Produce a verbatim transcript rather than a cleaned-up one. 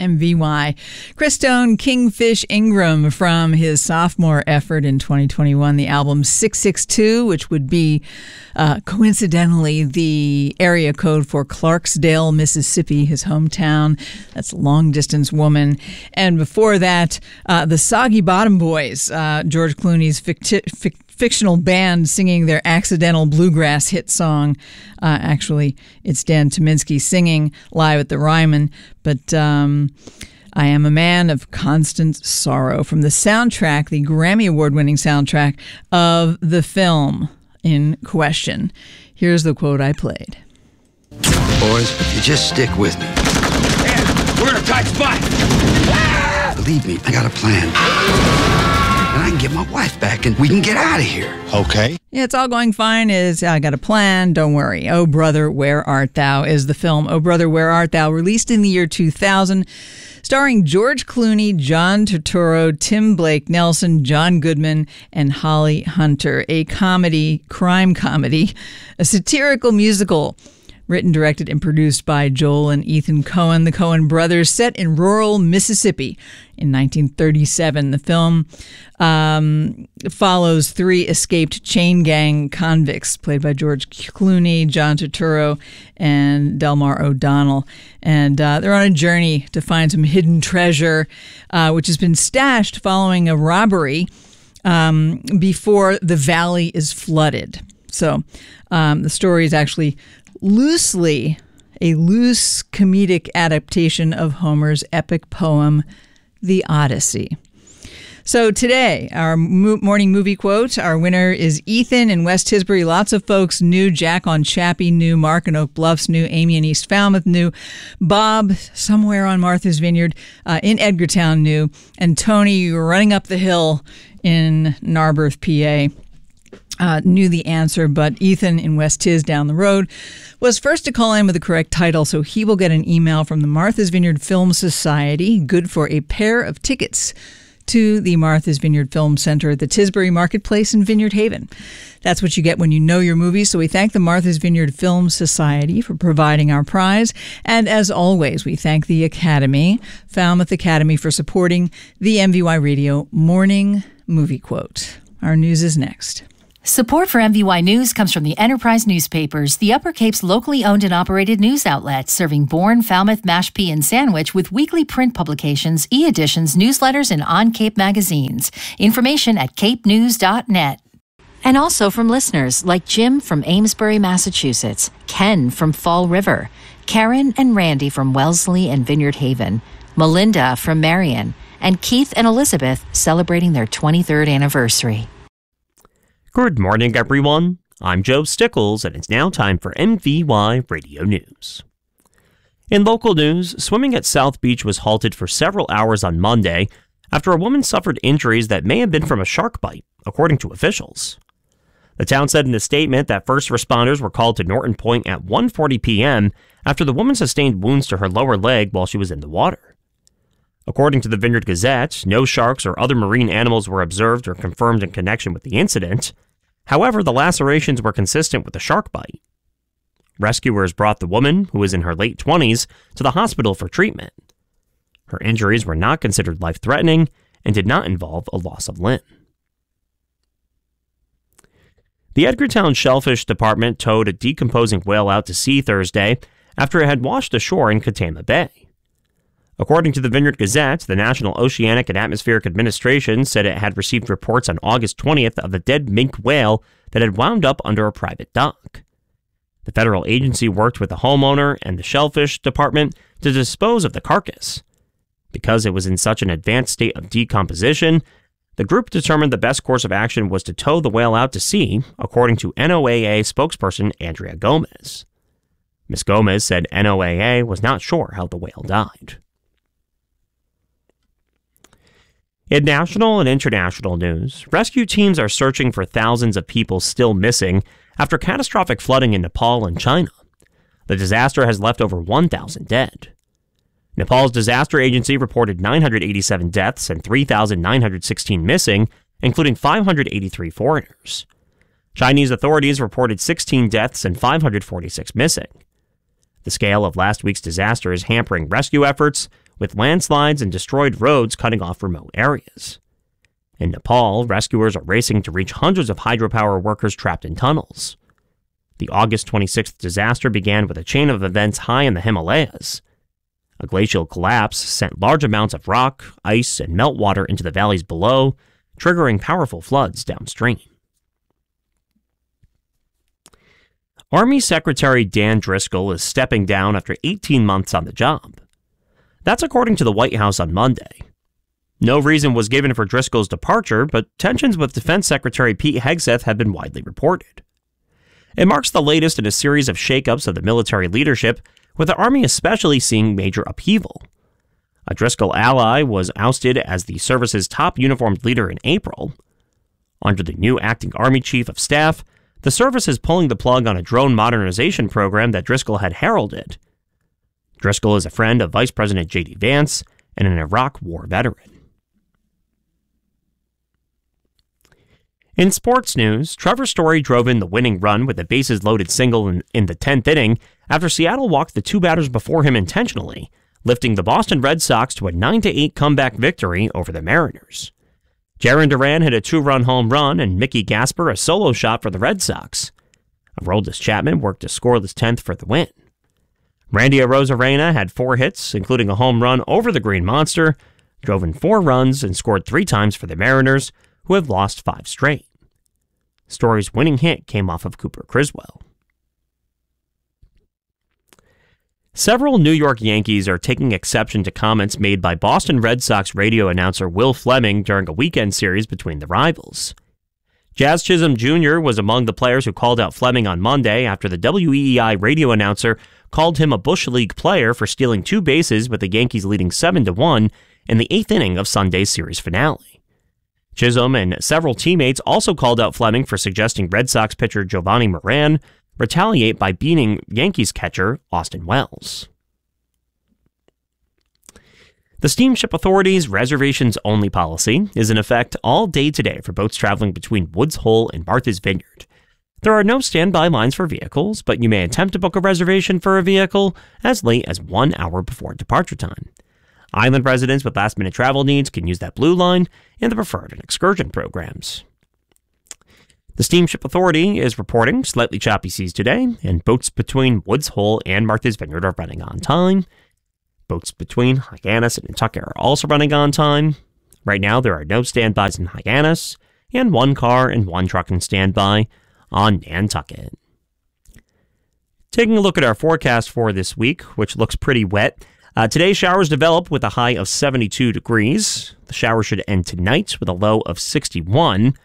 M V Y. Christone Kingfish Ingram from his sophomore effort in twenty twenty-one, the album six six two, which would be uh, coincidentally the area code for Clarksdale, Mississippi, his hometown. That's Long Distance Woman. And before that, uh, the Soggy Bottom Boys, uh, George Clooney's ficti- fic- fictional band singing their accidental bluegrass hit song. Uh, actually, it's Dan Tominski singing live at the Ryman. But um, I Am a Man of Constant Sorrow from the soundtrack, the Grammy Award-winning soundtrack of the film in question. Here's the quote I played. Boys, if you just stick with me. Man, we're in a tight spot. Ah! Believe me, I got a plan. And I can get my wife back and we can get out of here. Okay. Yeah, it's all going fine. Is I got a plan. Don't worry. Oh, Brother, Where Art Thou is the film. Oh, Brother, Where Art Thou, released in the year two thousand, starring George Clooney, John Turturro, Tim Blake Nelson, John Goodman, and Holly Hunter. A comedy, crime comedy, a satirical musical. Written, directed, and produced by Joel and Ethan Coen, the Coen brothers, set in rural Mississippi in nineteen thirty-seven. The film um, follows three escaped chain gang convicts, played by George Clooney, John Turturro, and Delmar O'Donnell. And uh, they're on a journey to find some hidden treasure, uh, which has been stashed following a robbery um, before the valley is flooded. So um, the story is actually loosely a loose comedic adaptation of Homer's epic poem, The Odyssey. So today, our mo- morning movie quote, our winner is Ethan in West Tisbury. Lots of folks knew. Jack on Chappie knew. Mark in Oak Bluffs knew. Amy in East Falmouth knew. Bob somewhere on Martha's Vineyard uh, in Edgartown knew. And Tony, you were running up the hill in Narberth, P A, Uh, knew the answer, but Ethan in West Tis down the road was first to call in with the correct title, so he will get an email from the Martha's Vineyard Film Society, good for a pair of tickets to the Martha's Vineyard Film Center at the Tisbury Marketplace in Vineyard Haven. That's what you get when you know your movies, so we thank the Martha's Vineyard Film Society for providing our prize, and as always, we thank the Academy, Falmouth Academy, for supporting the M V Y Radio Morning Movie Quote. Our news is next. Support for M V Y News comes from the Enterprise Newspapers, the Upper Cape's locally owned and operated news outlet, serving Bourne, Falmouth, Mashpee, and Sandwich with weekly print publications, e-editions, newsletters, and on-Cape magazines. Information at cape news dot net. And also from listeners like Jim from Amesbury, Massachusetts, Ken from Fall River, Karen and Randy from Wellesley and Vineyard Haven, Melinda from Marion, and Keith and Elizabeth celebrating their twenty-third anniversary. Good morning, everyone. I'm Joe Stickles, and it's now time for M V Y Radio News. In local news, swimming at South Beach was halted for several hours on Monday after a woman suffered injuries that may have been from a shark bite, according to officials. The town said in a statement that first responders were called to Norton Point at one forty p.m. after the woman sustained wounds to her lower leg while she was in the water. According to the Vineyard Gazette, no sharks or other marine animals were observed or confirmed in connection with the incident. However, the lacerations were consistent with a shark bite. Rescuers brought the woman, who was in her late twenties, to the hospital for treatment. Her injuries were not considered life-threatening and did not involve a loss of limb. The Edgartown Shellfish Department towed a decomposing whale out to sea Thursday after it had washed ashore in Katama Bay. According to the Vineyard Gazette, the National Oceanic and Atmospheric Administration said it had received reports on August twentieth of a dead minke whale that had wound up under a private dock. The federal agency worked with the homeowner and the Shellfish Department to dispose of the carcass. Because it was in such an advanced state of decomposition, the group determined the best course of action was to tow the whale out to sea, according to N O A A spokesperson Andrea Gomez. Miz Gomez said N O A A was not sure how the whale died. In national and international news, rescue teams are searching for thousands of people still missing after catastrophic flooding in Nepal and China. The disaster has left over one thousand dead. Nepal's disaster agency reported nine hundred eighty-seven deaths and three thousand nine hundred sixteen missing, including five hundred eighty-three foreigners. Chinese authorities reported sixteen deaths and five hundred forty-six missing. The scale of last week's disaster is hampering rescue efforts, with landslides and destroyed roads cutting off remote areas. In Nepal, rescuers are racing to reach hundreds of hydropower workers trapped in tunnels. The August twenty-sixth disaster began with a chain of events high in the Himalayas. A glacial collapse sent large amounts of rock, ice, and meltwater into the valleys below, triggering powerful floods downstream. Army Secretary Dan Driscoll is stepping down after eighteen months on the job. That's according to the White House on Monday. No reason was given for Driscoll's departure, but tensions with Defense Secretary Pete Hegseth have been widely reported. It marks the latest in a series of shakeups of the military leadership, with the Army especially seeing major upheaval. A Driscoll ally was ousted as the service's top uniformed leader in April. Under the new acting Army Chief of Staff, the service is pulling the plug on a drone modernization program that Driscoll had heralded. Driscoll is a friend of Vice President J D Vance and an Iraq War veteran. In sports news, Trevor Story drove in the winning run with a bases-loaded single in, in the tenth inning after Seattle walked the two batters before him intentionally, lifting the Boston Red Sox to a nine to eight comeback victory over the Mariners. Jarren Duran hit a two-run home run and Mickey Gasper a solo shot for the Red Sox. Aroldis Chapman worked a scoreless tenth for the win. Randy Arozarena had four hits, including a home run over the Green Monster, drove in four runs, and scored three times for the Mariners, who have lost five straight. Story's winning hit came off of Cooper Criswell. Several New York Yankees are taking exception to comments made by Boston Red Sox radio announcer Will Fleming during a weekend series between the rivals. Jazz Chisholm Junior was among the players who called out Fleming on Monday after the W E E I radio announcer called him a Bush League player for stealing two bases with the Yankees leading seven to one in the eighth inning of Sunday's series finale. Chisholm and several teammates also called out Fleming for suggesting Red Sox pitcher Giovanni Moran retaliate by beating Yankees catcher Austin Wells. The Steamship Authority's reservations-only policy is in effect all day today for boats traveling between Woods Hole and Martha's Vineyard. There are no standby lines for vehicles, but you may attempt to book a reservation for a vehicle as late as one hour before departure time. Island residents with last-minute travel needs can use that blue line in the preferred and excursion programs. The Steamship Authority is reporting slightly choppy seas today, and boats between Woods Hole and Martha's Vineyard are running on time. Boats between Hyannis and Nantucket are also running on time. Right now, there are no standbys in Hyannis, and one car and one truck in standby on Nantucket. Taking a look at our forecast for this week, which looks pretty wet. Uh, today, showers develop with a high of seventy-two degrees. The shower should end tonight with a low of sixty-one.